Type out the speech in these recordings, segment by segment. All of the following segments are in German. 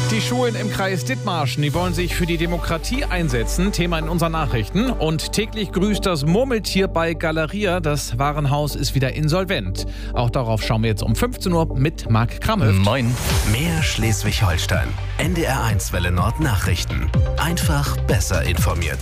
Die Schulen im Kreis Dithmarschen, die wollen sich für die Demokratie einsetzen. Thema in unseren Nachrichten. Und täglich grüßt das Murmeltier bei Galeria. Das Warenhaus ist wieder insolvent. Auch darauf schauen wir jetzt um 15 Uhr mit Marc Kramhöft. Moin. Mehr Schleswig-Holstein. NDR1 Welle Nord Nachrichten. Einfach besser informiert.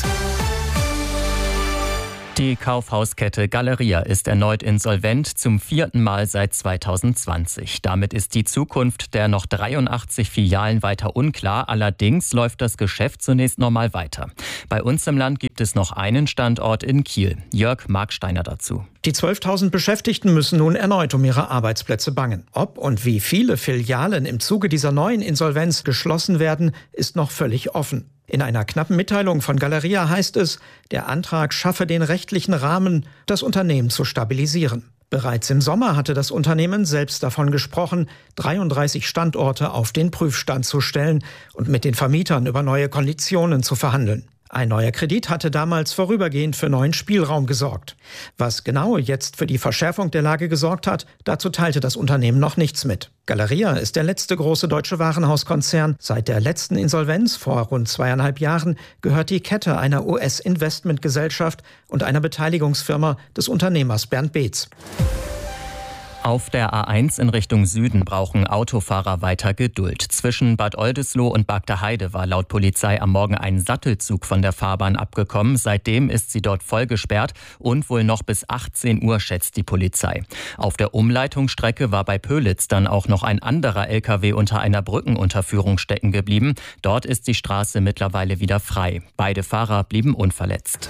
Die Kaufhauskette Galeria ist erneut insolvent, zum 4. Mal seit 2020. Damit ist die Zukunft der noch 83 Filialen weiter unklar. Allerdings läuft das Geschäft zunächst normal weiter. Bei uns im Land gibt es noch einen Standort in Kiel. Jörg Marksteiner dazu. Die 12.000 Beschäftigten müssen nun erneut um ihre Arbeitsplätze bangen. Ob und wie viele Filialen im Zuge dieser neuen Insolvenz geschlossen werden, ist noch völlig offen. In einer knappen Mitteilung von Galeria heißt es, der Antrag schaffe den rechtlichen Rahmen, das Unternehmen zu stabilisieren. Bereits im Sommer hatte das Unternehmen selbst davon gesprochen, 33 Standorte auf den Prüfstand zu stellen und mit den Vermietern über neue Konditionen zu verhandeln. Ein neuer Kredit hatte damals vorübergehend für neuen Spielraum gesorgt. Was genau jetzt für die Verschärfung der Lage gesorgt hat, dazu teilte das Unternehmen noch nichts mit. Galeria ist der letzte große deutsche Warenhauskonzern. Seit der letzten Insolvenz vor rund 2,5 Jahren gehört die Kette einer US-Investmentgesellschaft und einer Beteiligungsfirma des Unternehmers Bernd Beetz. Auf der A1 in Richtung Süden brauchen Autofahrer weiter Geduld. Zwischen Bad Oldesloe und Bagdaheide war laut Polizei am Morgen ein Sattelzug von der Fahrbahn abgekommen. Seitdem ist sie dort voll gesperrt und wohl noch bis 18 Uhr, schätzt die Polizei. Auf der Umleitungsstrecke war bei Pölitz dann auch noch ein anderer LKW unter einer Brückenunterführung stecken geblieben. Dort ist die Straße mittlerweile wieder frei. Beide Fahrer blieben unverletzt.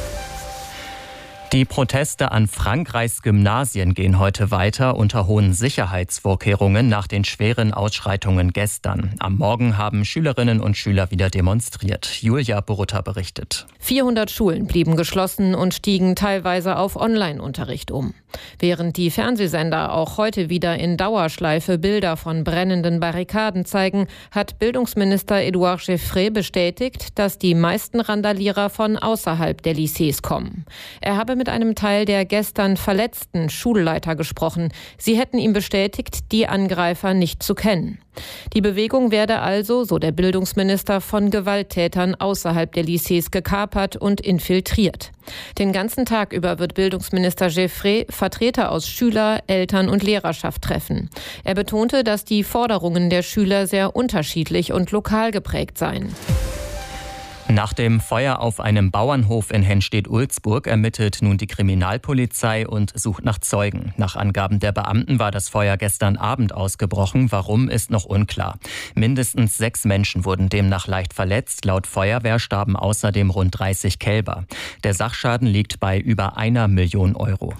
Die Proteste an Frankreichs Gymnasien gehen heute weiter unter hohen Sicherheitsvorkehrungen nach den schweren Ausschreitungen gestern. Am Morgen haben Schülerinnen und Schüler wieder demonstriert. Julia Borutta berichtet. 400 Schulen blieben geschlossen und stiegen teilweise auf Online-Unterricht um. Während die Fernsehsender auch heute wieder in Dauerschleife Bilder von brennenden Barrikaden zeigen, hat Bildungsminister Édouard Geoffrey bestätigt, dass die meisten Randalierer von außerhalb der Lycées kommen. Er habe mit einem Teil der gestern verletzten Schulleiter gesprochen. Sie hätten ihm bestätigt, die Angreifer nicht zu kennen. Die Bewegung werde also, so der Bildungsminister, von Gewalttätern außerhalb der Lycées gekapert und infiltriert. Den ganzen Tag über wird Bildungsminister Geoffrey Vertreter aus Schüler-, Eltern- und Lehrerschaft treffen. Er betonte, dass die Forderungen der Schüler sehr unterschiedlich und lokal geprägt seien. Nach dem Feuer auf einem Bauernhof in Henstedt-Ulzburg ermittelt nun die Kriminalpolizei und sucht nach Zeugen. Nach Angaben der Beamten war das Feuer gestern Abend ausgebrochen. Warum, ist noch unklar. Mindestens 6 Menschen wurden demnach leicht verletzt. Laut Feuerwehr starben außerdem rund 30 Kälber. Der Sachschaden liegt bei über 1 Million Euro.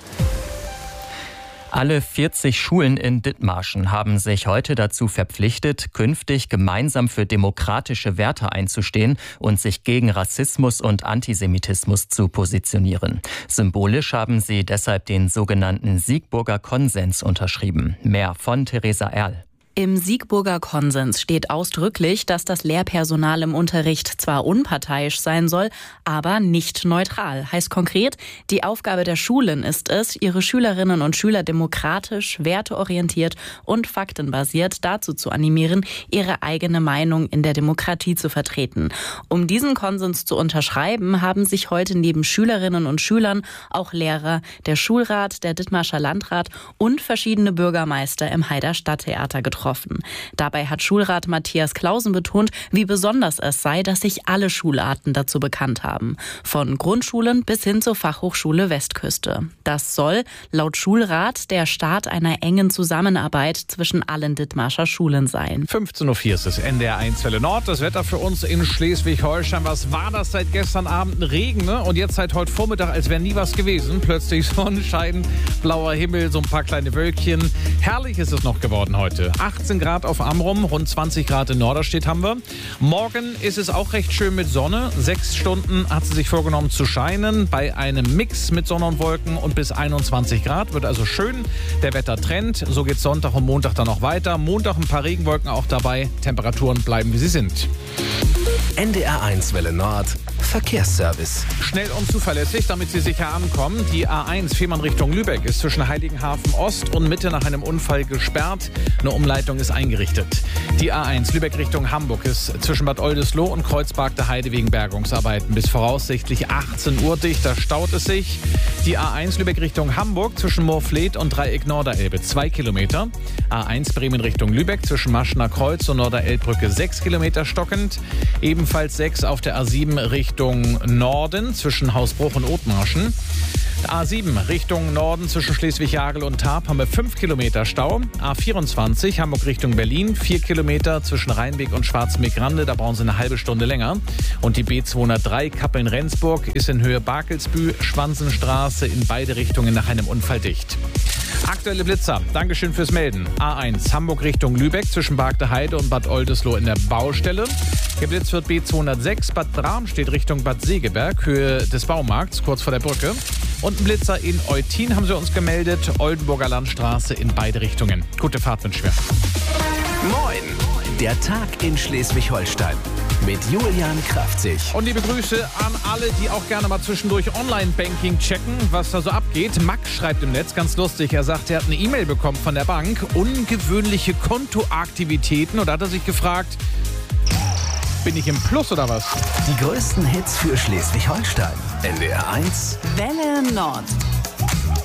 Alle 40 Schulen in Dithmarschen haben sich heute dazu verpflichtet, künftig gemeinsam für demokratische Werte einzustehen und sich gegen Rassismus und Antisemitismus zu positionieren. Symbolisch haben sie deshalb den sogenannten Siegburger Konsens unterschrieben. Mehr von Theresa Erl. Im Siegburger Konsens steht ausdrücklich, dass das Lehrpersonal im Unterricht zwar unparteiisch sein soll, aber nicht neutral. Heißt konkret, die Aufgabe der Schulen ist es, ihre Schülerinnen und Schüler demokratisch, werteorientiert und faktenbasiert dazu zu animieren, ihre eigene Meinung in der Demokratie zu vertreten. Um diesen Konsens zu unterschreiben, haben sich heute neben Schülerinnen und Schülern auch Lehrer, der Schulrat, der Dithmarscher Landrat und verschiedene Bürgermeister im Haider Stadttheater getroffen. Dabei hat Schulrat Matthias Clausen betont, wie besonders es sei, dass sich alle Schularten dazu bekannt haben. Von Grundschulen bis hin zur Fachhochschule Westküste. Das soll, laut Schulrat, der Start einer engen Zusammenarbeit zwischen allen Dithmarscher Schulen sein. 15.04 Uhr ist es NDR1 Welle Nord. Das Wetter für uns in Schleswig-Holstein. Was war das seit gestern Abend? Regen, ne? Und jetzt seit heute Vormittag, als wäre nie was gewesen. Plötzlich Sonnenschein, blauer Himmel, so ein paar kleine Wölkchen. Herrlich ist es noch geworden heute. 18 Grad auf Amrum, rund 20 Grad in Norderstedt haben wir. Morgen ist es auch recht schön mit Sonne. 6 Stunden hat sie sich vorgenommen zu scheinen. Bei einem Mix mit Sonne und Wolken und bis 21 Grad. Wird also schön. Der Wettertrend. So geht Sonntag und Montag dann noch weiter. Montag ein paar Regenwolken auch dabei. Temperaturen bleiben, wie sie sind. NDR1 Welle Nord. Verkehrsservice. Schnell und zuverlässig, damit Sie sicher ankommen. Die A1 Fehmarn Richtung Lübeck ist zwischen Heiligenhafen Ost und Mitte nach einem Unfall gesperrt. Eine Umleitung ist eingerichtet. Die A1 Lübeck Richtung Hamburg ist zwischen Bad Oldesloe und Kreuzberg der Heide wegen Bergungsarbeiten bis voraussichtlich 18 Uhr dicht. Da staut es sich. Die A1 Lübeck Richtung Hamburg zwischen Moorfleet und Dreieck Norderelbe 2 Kilometer. A1 Bremen Richtung Lübeck zwischen Maschener Kreuz und Norderelbbrücke 6 Kilometer stockend. Ebenfalls 6 auf der A7 Richtung Norden zwischen Hausbruch und Othmarschen. A7 Richtung Norden zwischen Schleswig-Jagel und Tarp haben wir 5 Kilometer Stau. A24 Hamburg Richtung Berlin 4 Kilometer zwischen Rheinweg und Schwarzmeer-Grande. Da brauchen Sie eine halbe Stunde länger. Und die B203 Kappeln-Rendsburg ist in Höhe Barkelsbü, Schwansenstraße in beide Richtungen nach einem Unfall dicht. Aktuelle Blitzer. Dankeschön fürs Melden. A1 Hamburg Richtung Lübeck zwischen Bargteheide und Bad Oldesloe in der Baustelle. Geblitzt wird B206 Bad Bramstedt Richtung Bad Segeberg, Höhe des Baumarkts, kurz vor der Brücke. Und ein Blitzer in Eutin haben sie uns gemeldet, Oldenburger Landstraße in beide Richtungen. Gute Fahrt wünschen wir. Moin! Der Tag in Schleswig-Holstein mit Julian Kraftzig. Und liebe Grüße an alle, die auch gerne mal zwischendurch Online-Banking checken, was da so abgeht. Max schreibt im Netz, ganz lustig, er sagt, er hat eine E-Mail bekommen von der Bank, ungewöhnliche Kontoaktivitäten. Und da hat er sich gefragt, bin ich im Plus oder was? Die größten Hits für Schleswig-Holstein. NDR 1 Welle Nord.